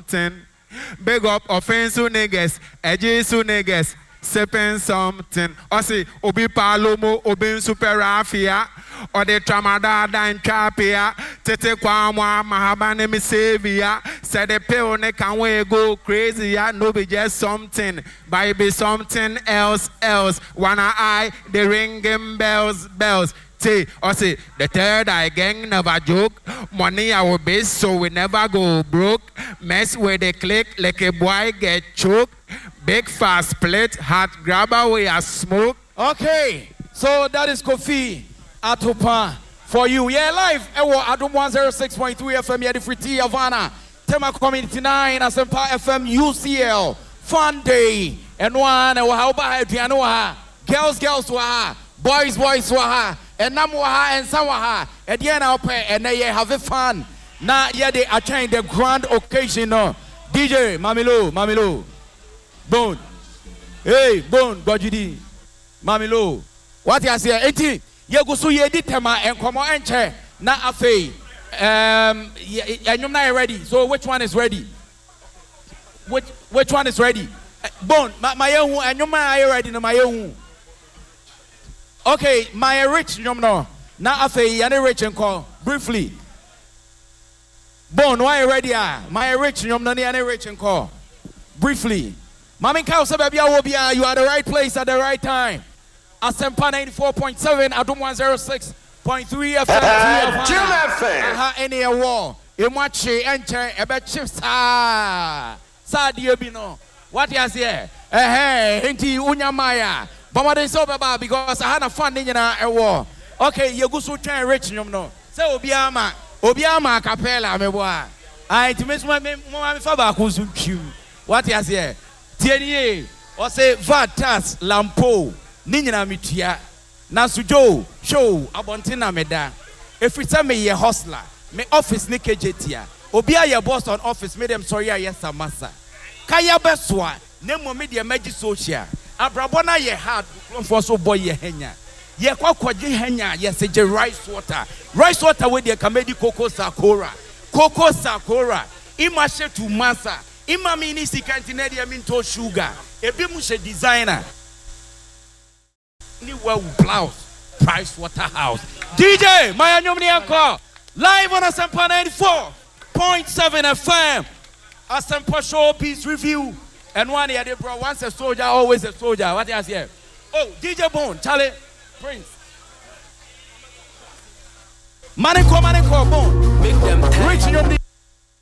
something. Big up offensive niggas, edgy niggas, sipping something. Or say, Obi Palomo, Obi Superafia, or the Tramadada and Chapia, Tete Kwamwa, Mahabane Misavia, said the pill neck and we go crazy, no be just something, but be something else. Wanna I, the ringing bells. Or say, the third eye gang never joke. Money our base, so we never go broke. Mess with the click like a boy get choked. Big fast split, hot grabber we a smoke. Okay, so that is Kofi Atopa for you. Yeah, live. Adum 106.3 FM, yeah, the free T Havana. Tema Community 9, Asempa FM, UCL. Fun day. And one, how about girls, waha. Boys, waha. And Namuaha and Sawaha, and Yana and they have a fun. Now, yeah, they are trying the grand occasion. No. DJ, Mamilo, Bone. Hey, Bone, Gojidi, Mamilo. What you say? 80. Yagusu Yeditema and come on and chair. Now, Afe. You're not ready. So, which one is ready? Which one is ready? Bone, my own, and you're ready. My own. Okay, my rich no. Now I say you rich and call briefly. Bone, why ready? My rich no rich and call briefly. Mami Cow baby, you are at the right place at the right time. Asempa 94.7, Adum 106.3 FM. Jim FM. Any war. Imachi enter a bet chips. Sad you know. What you say? Hinti Unyamaya. But what is over because I had a fun in a war. Okay, you go so try rich no. So Obiama Capella, me boy. I to miss my father who's you. What you say? Tierney or say Vatas Lampo Nina Mitia Nasujo show Abontina Meda. If it's a me a hustler, me office Nike Jetia. Obia your boss on office made them sorry yes massa. Kaya Beswa, name media magic social. Abrabona ye hard for so boy ye henya. Ye kwakwaji henya ye seje rice water. Rice water with ye kamedi Coco Sakura. Ima she to masa. Ima mini sikantinedia minto sugar. Ebi mushe designer. Ni well blouse. Price Waterhouse. DJ Maya Nyomni Anko. Live on Asempa 94.7 FM. Asempa Showpiece Review. And one year they brought once a soldier, always a soldier. What else here? Oh, DJ Bone, Charlie, Prince. Maniko, Bone. Make them rich.